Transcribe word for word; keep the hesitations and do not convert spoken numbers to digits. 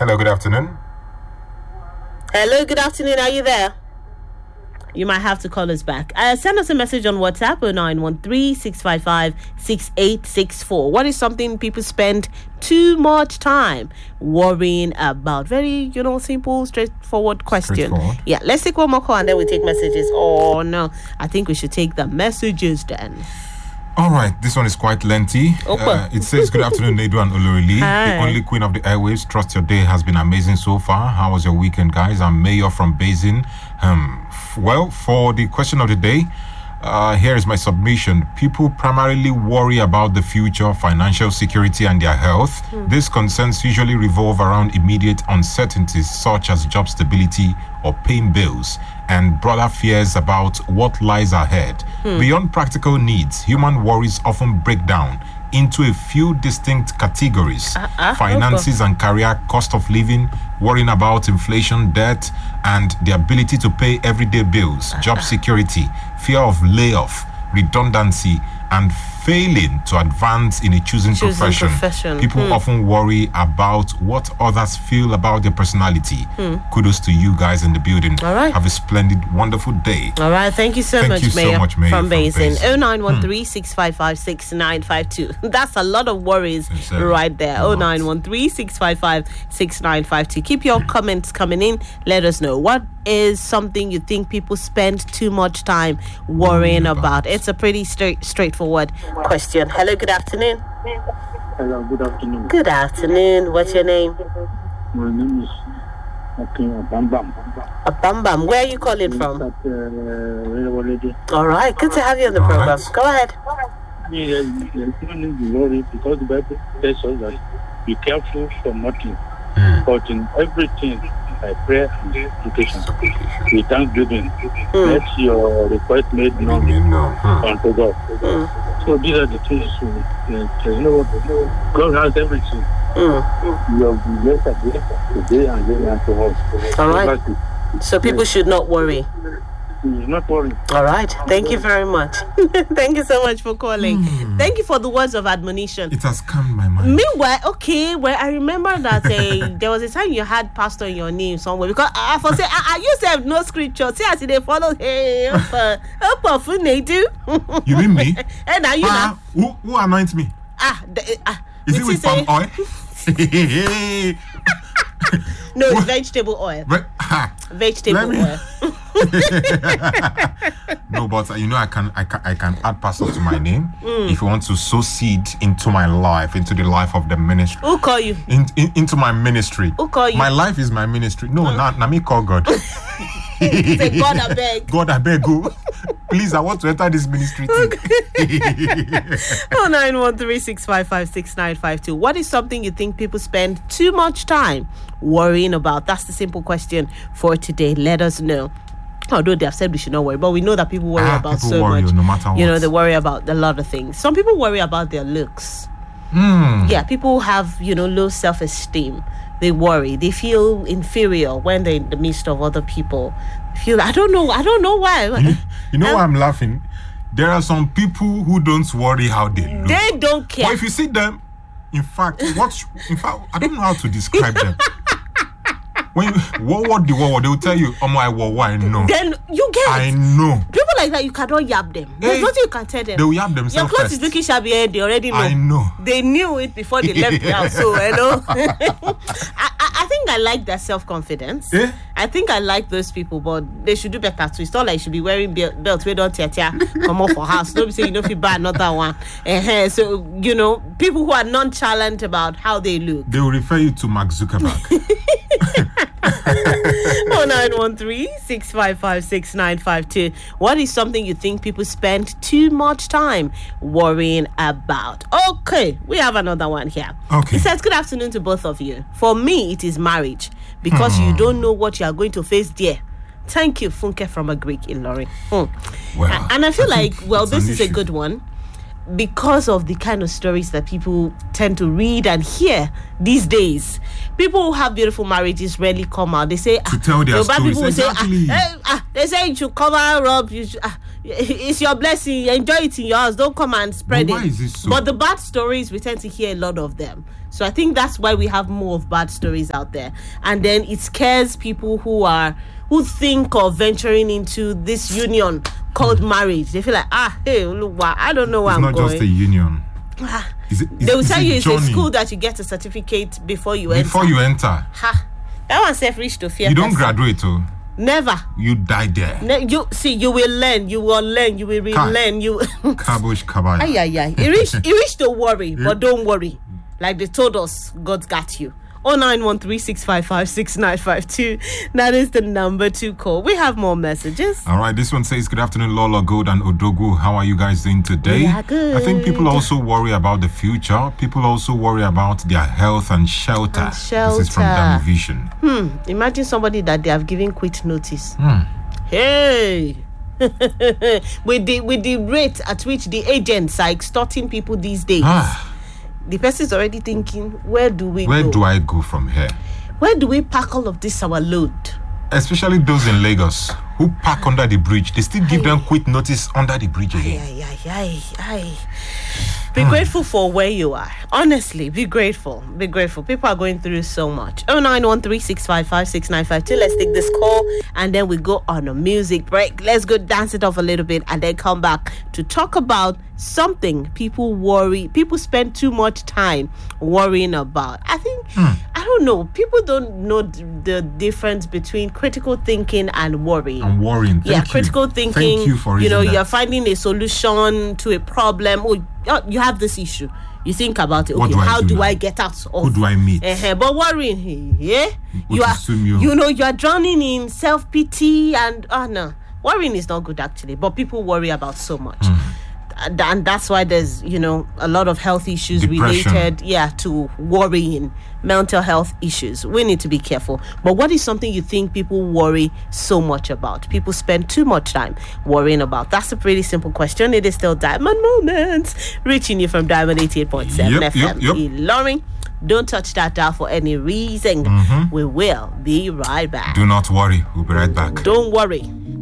Hello, good afternoon. Hello, good afternoon. Are you there? You might have to call us back. Uh, send us a message on WhatsApp oh nine one three, six five five, six eight six four. What is something people spend too much time worrying about? Very, you know, simple, straightforward question. Straightforward. Yeah, let's take one more call and then we take messages. Oh, no. I think we should take the messages then. All right, this one is quite lengthy. Uh, it says, good afternoon, Nedu and Olorili. The only queen of the airwaves. Trust your day has been amazing so far. How was your weekend, guys? I'm Mayor from Basin. Um, f- well, for the question of the day, uh, here is my submission. People primarily worry about the future, financial security, and their health. Mm. These concerns usually revolve around immediate uncertainties such as job stability or paying bills, and broader fears about what lies ahead. Hmm. Beyond practical needs, human worries often break down into a few distinct categories. Uh, uh, Finances okay. and career, cost of living, worrying about inflation, debt, and the ability to pay everyday bills, uh, job security, fear of layoff, redundancy, and failing to advance in a chosen, chosen profession. profession. People hmm. often worry about what others feel about their personality. Hmm. Kudos to you guys in the building. All right. Have a splendid, wonderful day. All right. Thank you so Thank much, you Mayor, so much, Mayor from Basin. Basin. oh nine one three, six five five, six nine five two. That's a lot of worries exactly. right there. oh nine one three, six five five, six nine five two. Keep your comments coming in. Let us know. What is something you think people spend too much time worrying about? about? It's a pretty straight, straightforward question. Hello, good afternoon. Hello, good afternoon. Good afternoon. What's your name? My name is Akin Abambam. Abambam. Where are you calling from? At, uh, All right. Good to have you on the All program. Right. Go ahead. Yeah, there's no need to worry because the Bible says us that be careful for nothing, mm. but in everything by prayer and supplication, with thanksgiving, mm. let your request made known mm. unto God. Mm. So these are the things uh, you know what God has everything. Mm. You have been blessed today and then and tomorrow. All right. So people should not worry. Not worry. All right. Thank you very much. Thank you so much for calling. Mm. Thank you for the words of admonition. It has calmed my mind. Meanwhile, okay, well, I remember that uh, there was a time you had pastor in your name somewhere because I, I for say I, I used to have no scripture. See, I see they follow. Hey, up, up, up, they do. You mean me? Hey, now you uh, know. Who, who anoints me? Ah, the, uh, is it with palm oil? No, it's vegetable oil. But, ha, vegetable me... oil. No, but uh, you know, I can, I can, I can add pastor to my name mm. if you want to sow seed into my life, into the life of the ministry. Who call you? In, in, into my ministry. Who call you? My life is my ministry. No, mm. not, not me call God. Say God, I beg. God, I beg you. Please, I want to enter this ministry too. oh nine one three six five five six nine five two. What is something you think people spend too much time worrying about? That's the simple question for today. Let us know. Although they have said we should not worry, but we know that people worry ah, about people so worry much. No matter what. You know, they worry about a lot of things. Some people worry about their looks. Mm. Yeah, people have, you know, low self-esteem. They worry. They feel inferior when they're in the midst of other people. Feel I don't know. I don't know why. You, you know um, why I'm laughing? There are some people who don't worry how they look. They don't care. But if you see them, in fact, what? In fact, I don't know how to describe them. When you, what what the what they will tell you, oh my what I know. Then you get. I know. People like that, you cannot yab them. There's hey, nothing you can tell them. They will yab themselves. Your clothes first. is looking shabby. They already know. I know. They knew it before they left the house. So hello. I, I I think I like their self confidence. Eh? I think I like those people, but they should do better too. It's not like you should be wearing belt, belts. We don't tear tear come off for house. Don't be saying you know if you buy another one. Uh-huh. So you know people who are nonchalant about how they look. They will refer you to Mark Zuckerberg. oh nine one three six five five six nine five two. What is something you think people spend too much time worrying about? Okay, we have another one here. Okay. It says, good afternoon to both of you. For me, it is marriage because hmm. you don't know what you are going to face there. Thank you, Funke from a Greek in Lorry. Hmm. Well, and I feel I like, well, this is issue. a good one. Because of the kind of stories that people tend to read and hear these days, people who have beautiful marriages rarely come out. They say, to tell their stories. People will exactly. say, ah, ah, they say you should cover up. You should, ah, it's your blessing. Enjoy it in your house. Don't come and spread but why it. Is this so? But the bad stories, we tend to hear a lot of them. So I think that's why we have more of bad stories out there. And then it scares people who are who think of venturing into this union called mm. marriage. They feel like, ah, hey, look, I don't know where it's I'm going. It's not just a union. Is it, is, they will tell you it's journey? A school that you get a certificate before you before enter. Before you enter. Ha. That one self-reach to fear. You don't person. graduate, oh. Never. You die there. Ne- you see, you will learn. You will learn. You will relearn. You. Kabush kabaya. Ay ay ay. You reach. You reach to worry, but don't worry. Like they told us, God's got you. oh nine one three six five five six nine five two. That is the number to call. We have more messages. All right, this one says, good afternoon, Lola, Gold and Odogu. How are you guys doing today? Yeah, good. I think people also worry about the future. People also worry about their health and shelter. And shelter. This is from Dami Vision. Hmm. Imagine somebody that they have given quit notice. Hmm. Hey. with the with the rate at which the agents are extorting people these days. Ah. The person is already thinking, where do we where go? Where do I go from here? Where do we pack all of this our load? Especially those in Lagos who park under the bridge. They still give aye. them quit notice under the bridge again. Aye, aye, aye, aye. Be hmm. grateful for where you are. Honestly, be grateful. Be grateful. People are going through so much. oh nine one three six five five six nine five two. Let's take this call and then we go on a music break. Let's go dance it off a little bit and then come back to talk about something people worry. People spend too much time worrying about. I think, hmm. I don't know. People don't know the difference between critical thinking and worrying. And worrying. Thank yeah, you. critical thinking. Thank you for You know, that. You're finding a solution to a problem. Oh, you have this issue. You think about it. What Okay, do how I do, do now? I get out of? Who do I meet? Uh-huh. But worrying, yeah, What you are. You? you know, you are drowning in self pity and oh no, worrying is not good actually. But people worry about so much. Mm. And that's why there's, you know, a lot of health issues Depression. related, yeah, to worrying, mental health issues. We need to be careful. But what is something you think people worry so much about? People spend too much time worrying about. That's a pretty simple question. It is still Diamond Moments, reaching you from Diamond eighty-eight point seven yep, F M. Yep, yep. Ilorin. Don't touch that dial for any reason. Mm-hmm. We will be right back. Do not worry. We'll be right back. Don't worry.